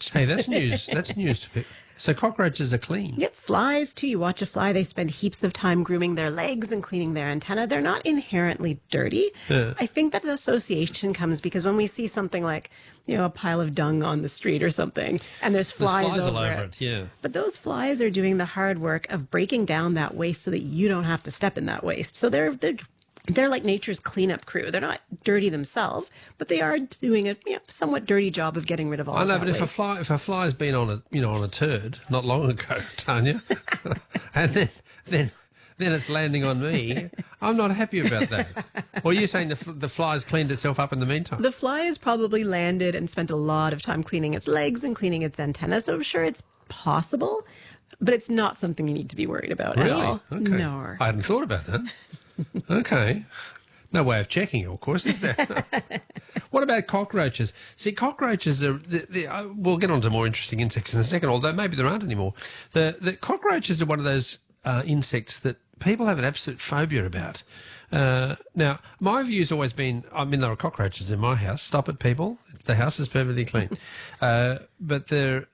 cockroach. Hey, that's news. That's news to people. So cockroaches are clean. Yep, flies too. You watch a fly, they spend heaps of time grooming their legs and cleaning their antenna. They're not inherently dirty. Yeah. I think that association comes because when we see something like, a pile of dung on the street or something, and there's flies all over over it. Yeah. But those flies are doing the hard work of breaking down that waste so that you don't have to step in that waste. So they're like nature's cleanup crew. They're not dirty themselves, but they are doing a somewhat dirty job of getting rid of all I know, of that but waste. if a fly's been on a turd not long ago, Tanya, and then it's landing on me, I'm not happy about that. Or are you saying the fly's cleaned itself up in the meantime? The fly has probably landed and spent a lot of time cleaning its legs and cleaning its antenna, so I'm sure it's possible, but it's not something you need to be worried about at Really? all. Okay. No. I hadn't thought about that. Okay. No way of checking, of course, is there? What about cockroaches? See, cockroaches are... we'll get on to more interesting insects in a second, although maybe there aren't anymore. The cockroaches are one of those insects that people have an absolute phobia about. Now, my view's always been... there are cockroaches in my house. Stop it, people. The house is perfectly clean. But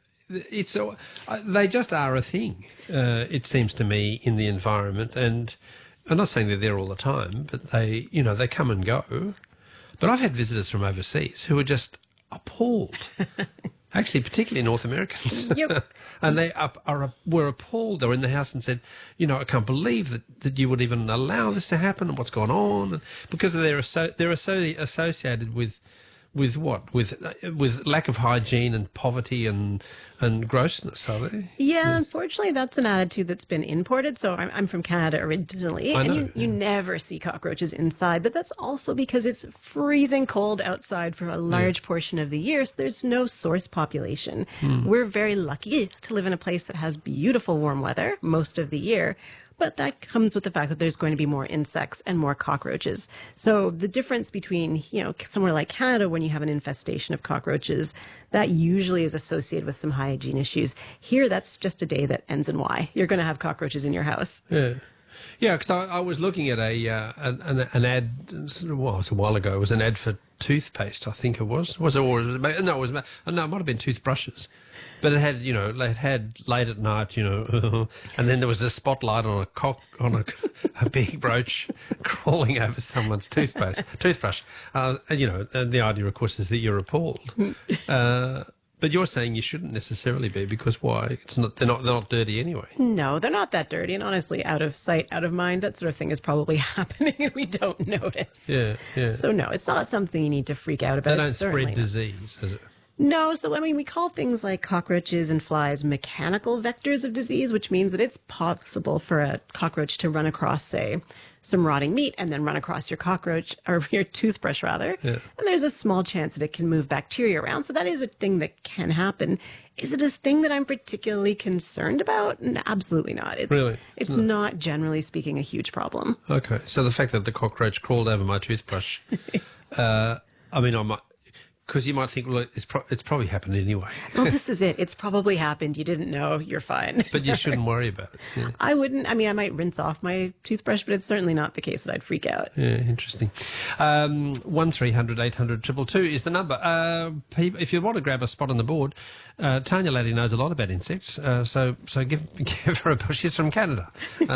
they just are a thing, it seems to me, in the environment, and... I'm not saying they're there all the time, but they come and go. But I've had visitors from overseas who are just appalled. Actually, particularly North Americans. Yep. And they were appalled. They were in the house and said, I can't believe that you would even allow this to happen and what's going on. And because they're associated with what? With lack of hygiene and poverty and grossness, are they? Yeah, unfortunately, that's an attitude that's been imported. So I'm from Canada originally, I know, and you never see cockroaches inside. But that's also because it's freezing cold outside for a large portion of the year. So there's no source population. We're very lucky to live in a place that has beautiful warm weather most of the year. But that comes with the fact that there's going to be more insects and more cockroaches. So the difference between, somewhere like Canada, when you have an infestation of cockroaches, that usually is associated with some hygiene issues. Here, that's just a day that ends in Y. You're going to have cockroaches in your house. Yeah. Yeah, because I was looking at an ad, it was a while ago. It was an ad for toothpaste, I think it was. It might have been toothbrushes. But it had, it had late at night, and then there was a spotlight on a big brooch crawling over someone's toothbrush. And the idea, of course, is that you're appalled. But you're saying you shouldn't necessarily be, because why? They're not dirty anyway. No, they're not that dirty, and honestly, out of sight, out of mind, that sort of thing is probably happening and we don't notice. Yeah, yeah. So no, it's not something you need to freak out about. They don't Certainly spread not. disease, is it? No, so we call things like cockroaches and flies mechanical vectors of disease, which means that it's possible for a cockroach to run across, say, some rotting meat and then run across your cockroach, or your toothbrush rather. Yeah. And there's a small chance that it can move bacteria around. So that is a thing that can happen. Is it a thing that I'm particularly concerned about? No, absolutely not. It's not, generally speaking, a huge problem. Okay. So the fact that the cockroach crawled over my toothbrush, because you might think, well, it's probably happened anyway. Well, this is it. It's probably happened. You didn't know. You're fine. But you shouldn't worry about it. Yeah. I wouldn't. I might rinse off my toothbrush, but it's certainly not the case that I'd freak out. Yeah, interesting. 1300 800 222 is the number. If you want to grab a spot on the board, Tanya Laddie knows a lot about insects, so give her a push. She's from Canada,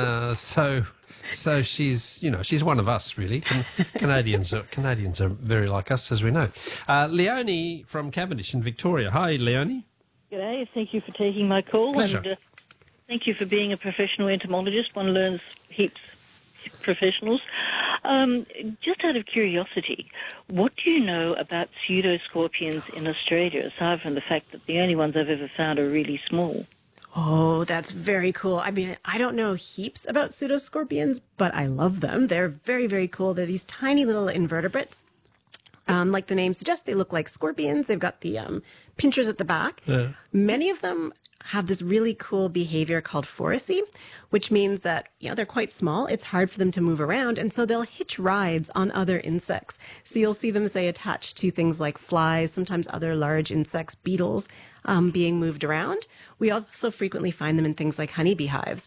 So she's one of us, really. Canadians are very like us, as we know. Leonie from Cavendish in Victoria. Hi, Leonie. G'day. Thank you for taking my call. Pleasure. And thank you for being a professional entomologist. One learns heaps professionals. Just out of curiosity, what do you know about pseudoscorpions in Australia, aside from the fact that the only ones I've ever found are really small? Oh, that's very cool. I don't know heaps about pseudoscorpions, but I love them. They're very, very cool. They're these tiny little invertebrates. Like the name suggests, they look like scorpions. They've got the pinchers at the back. Yeah. Many of them have this really cool behavior called foracy, which means that, they're quite small. It's hard for them to move around. And so they'll hitch rides on other insects. So you'll see them, say, attached to things like flies, sometimes other large insects, beetles, being moved around. We also frequently find them in things like honeybee hives.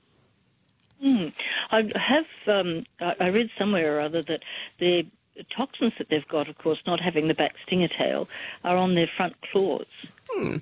I read somewhere or other that the toxins that they've got, of course, not having the back stinger tail, are on their front claws.